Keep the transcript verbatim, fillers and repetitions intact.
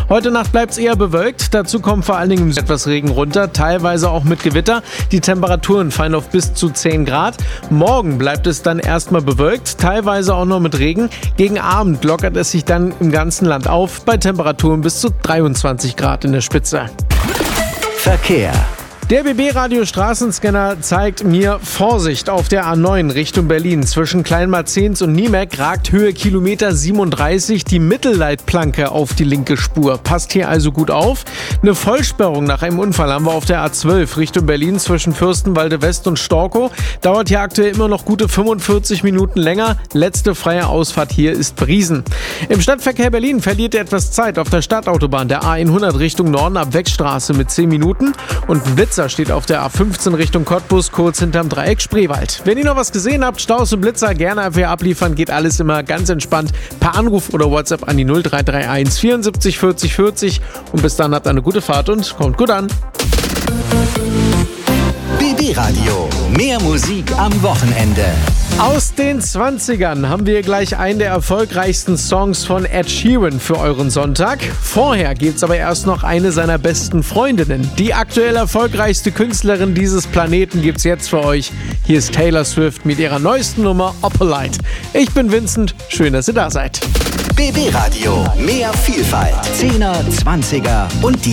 Heute Nacht bleibt es eher bewölkt. Dazu kommt vor allen Dingen etwas Regen runter, teilweise auch mit Gewitter. Die Temperaturen fallen auf bis zu zehn Grad. Morgen bleibt es dann erstmal bewölkt, teilweise auch noch mit Regen. Gegen Abend lockert es sich dann im ganzen Land auf, bei Temperaturen bis zu dreiundzwanzig Grad in der Spitze. Verkehr. Der B B-Radio Straßenscanner zeigt mir Vorsicht auf der A neun Richtung Berlin. Zwischen Kleinmarzens und Niemek ragt Höhe Kilometer siebenunddreißig die Mittelleitplanke auf die linke Spur. Passt hier also gut auf. Eine Vollsperrung nach einem Unfall haben wir auf der A zwölf Richtung Berlin zwischen Fürstenwalde West und Storkow. Dauert hier aktuell immer noch gute fünfundvierzig Minuten länger. Letzte freie Ausfahrt hier ist Briesen. Im Stadtverkehr Berlin verliert ihr etwas Zeit auf der Stadtautobahn der A hundert Richtung Norden ab Wegstraße mit zehn Minuten und ein Blitz steht auf der A fünfzehn Richtung Cottbus, kurz hinterm Dreieck Spreewald. Wenn ihr noch was gesehen habt, Staus und Blitzer, gerne einfach abliefern, geht alles immer ganz entspannt. Per Anruf oder WhatsApp an die null drei drei eins vierundsiebzig vierzig vierzig und bis dann habt eine gute Fahrt und kommt gut an. B B-Radio, mehr Musik am Wochenende. Aus den zwanzigern haben wir gleich einen der erfolgreichsten Songs von Ed Sheeran für euren Sonntag. Vorher gibt's aber erst noch eine seiner besten Freundinnen. Die aktuell erfolgreichste Künstlerin dieses Planeten gibt's jetzt für euch. Hier ist Taylor Swift mit ihrer neuesten Nummer Opalite. Ich bin Vincent, schön, dass ihr da seid. B B-Radio, mehr Vielfalt. Zehner, Zwanziger und die